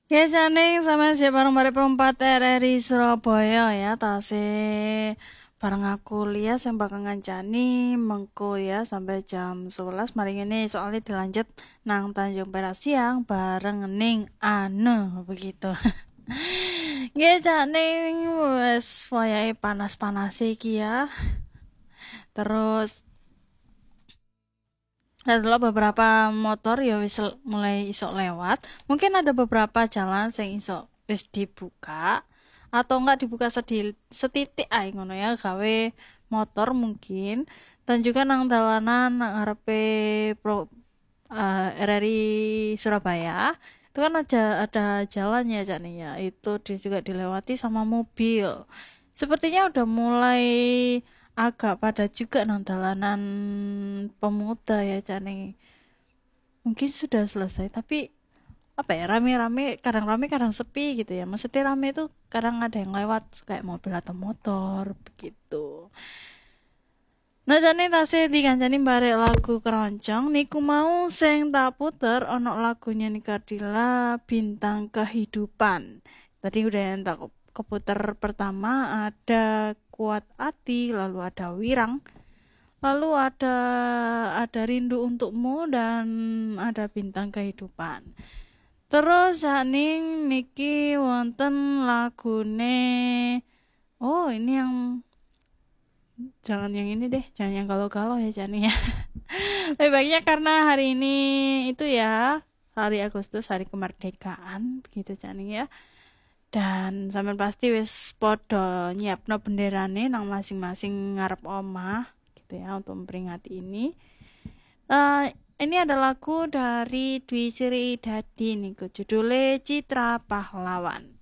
Ya jane sampean sik bareng bare perempat RRI Surabaya ya tasih bareng aku Lias yang bakal ngancani mengko ya sampai jam 11 mari ngene soalnya dilanjut nang Tanjung Perak siang bareng ning Ane begitu. Nggih jane wis wayahe panas-panas iki ya. Terus adalah beberapa motor ya wis mulai iso lewat. Mungkin ada beberapa jalan sing iso wis dibuka atau enggak dibuka setitik ae ngono ya gawe motor mungkin dan juga nang dalanan nang ngarepe RRI Surabaya itu kan ada jalannya Cak nih ya itu juga dilewati sama mobil. Sepertinya udah mulai agak padat juga nang dalanan pemuda ya Cak nih. Mungkin sudah selesai tapi apa ya rame-rame kadang rame kadang sepi gitu ya maksudnya rame itu kadang ada yang lewat kayak mobil atau motor begitu. Nah jane tasih dikancani barek lagu keroncong niku mau sing tak puter ono lagunya Nikardila Bintang Kehidupan. Tadi udah yang tak keputer pertama ada Kuat Hati, lalu ada Wirang, lalu ada Rindu Untukmu dan ada Bintang Kehidupan. Terus saning niki wonten lagune. Oh, ini yang jangan yang ini deh, jangan yang galau-galau ya Jani ya. Lebih baiknya karena hari ini itu ya, hari Agustus, hari kemerdekaan begitu Jani ya. Dan sampean pasti wis podo nyiapno benderane nang masing-masing ngarep omah gitu ya untuk memperingati ini. Eh ini ada lagu dari Dwi Sri Dadi niku judulnya Citra Pahlawan.